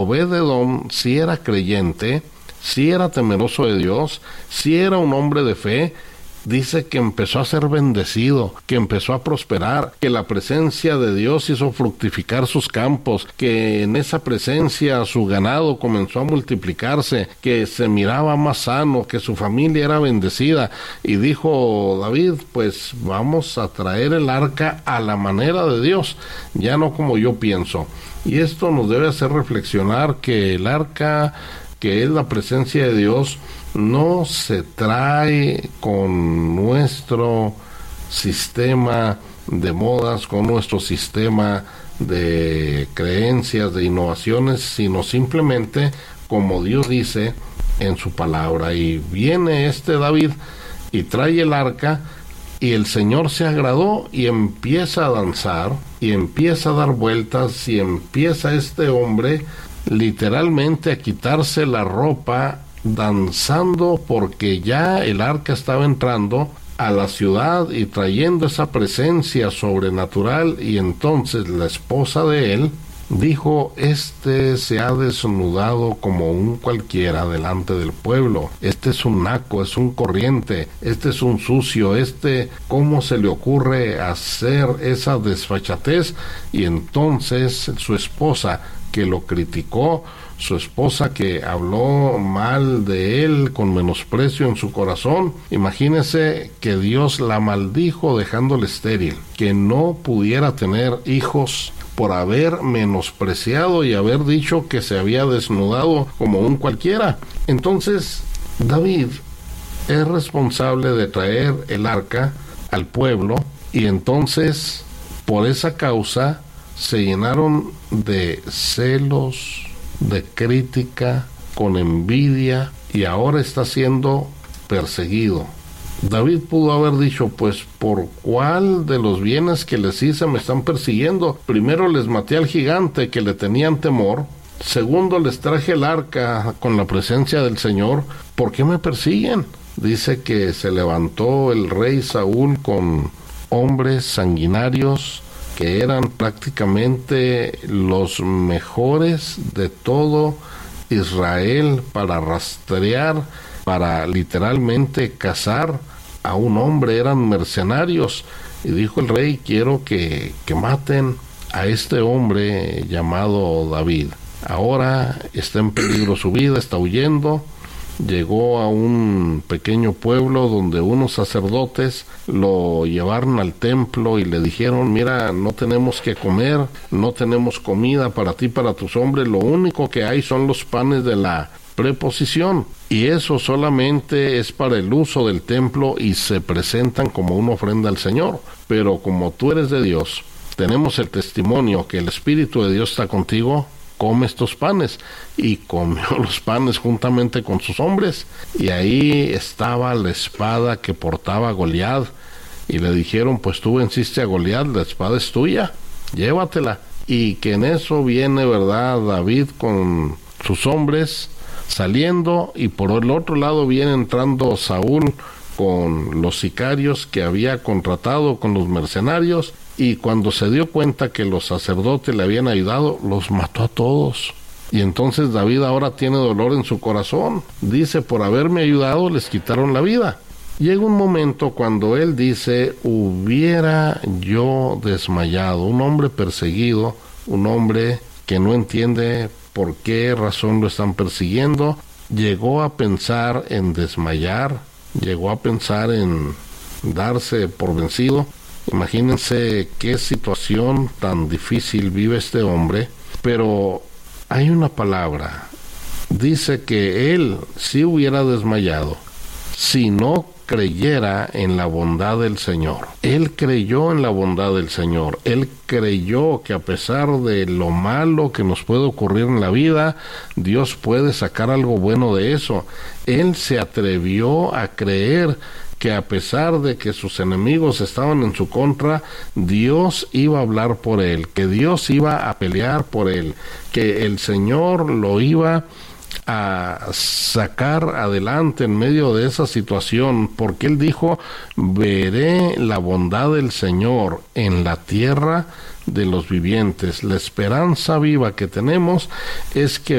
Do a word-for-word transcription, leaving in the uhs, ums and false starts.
Obed-Edom sí era creyente, sí era temeroso de Dios, sí era un hombre de fe. Dice que empezó a ser bendecido, que empezó a prosperar, que la presencia de Dios hizo fructificar sus campos, que en esa presencia su ganado comenzó a multiplicarse, que se miraba más sano, que su familia era bendecida. Y dijo David, pues vamos a traer el arca a la manera de Dios, ya no como yo pienso. Y esto nos debe hacer reflexionar que el arca, que es la presencia de Dios, no se trae con nuestro sistema de modas, con nuestro sistema de creencias, de innovaciones, sino simplemente como Dios dice en su palabra. Y viene este David y trae el arca, y el Señor se agradó y empieza a danzar, y empieza a dar vueltas, y empieza este hombre literalmente a quitarse la ropa, danzando, porque ya el arca estaba entrando a la ciudad y trayendo esa presencia sobrenatural. Y entonces la esposa de él dijo, este se ha desnudado como un cualquiera delante del pueblo, este es un naco, es un corriente, este es un sucio, este, ¿cómo se le ocurre hacer esa desfachatez? Y entonces su esposa, que lo criticó, su esposa que habló mal de él con menosprecio en su corazón, imagínese que Dios la maldijo dejándole estéril, que no pudiera tener hijos por haber menospreciado y haber dicho que se había desnudado como un cualquiera. Entonces David es responsable de traer el arca al pueblo, y entonces por esa causa se llenaron de celos, de crítica, con envidia, y ahora está siendo perseguido. David pudo haber dicho, pues, ¿por cuál de los bienes que les hice me están persiguiendo? Primero les maté al gigante que le tenían temor, segundo les traje el arca con la presencia del Señor, ¿por qué me persiguen? Dice que se levantó el rey Saúl con hombres sanguinarios, que eran prácticamente los mejores de todo Israel para rastrear, para literalmente cazar a un hombre. Eran mercenarios, y dijo el rey, quiero que, que maten a este hombre llamado David. Ahora está en peligro su vida, está huyendo. Llegó a un pequeño pueblo donde unos sacerdotes lo llevaron al templo y le dijeron, mira, no tenemos que comer, no tenemos comida para ti, para tus hombres, lo único que hay son los panes de la preposición, y eso solamente es para el uso del templo y se presentan como una ofrenda al Señor. Pero como tú eres de Dios, tenemos el testimonio que el Espíritu de Dios está contigo, come estos panes. Y comió los panes juntamente con sus hombres, y ahí estaba la espada que portaba Goliat, y le dijeron, pues tú venciste a Goliat, la espada es tuya, llévatela. Y que en eso viene, ¿verdad?, David con sus hombres saliendo, y por el otro lado viene entrando Saúl con los sicarios que había contratado, con los mercenarios, y cuando se dio cuenta que los sacerdotes le habían ayudado, los mató a todos. Y entonces David ahora tiene dolor en su corazón. Dice, por haberme ayudado les quitaron la vida. Llega un momento cuando él dice, hubiera yo desmayado. Un hombre perseguido, un hombre que no entiende por qué razón lo están persiguiendo, llegó a pensar en desmayar, llegó a pensar en darse por vencido. Imagínense qué situación tan difícil vive este hombre, pero hay una palabra, dice que él sí hubiera desmayado si no creyera en la bondad del Señor. Él creyó en la bondad del Señor, él creyó que a pesar de lo malo que nos puede ocurrir en la vida, Dios puede sacar algo bueno de eso. Él se atrevió a creer que a pesar de que sus enemigos estaban en su contra, Dios iba a hablar por él, que Dios iba a pelear por él, que el Señor lo iba a sacar adelante en medio de esa situación, porque él dijo, veré la bondad del Señor en la tierra de los vivientes. La esperanza viva que tenemos es que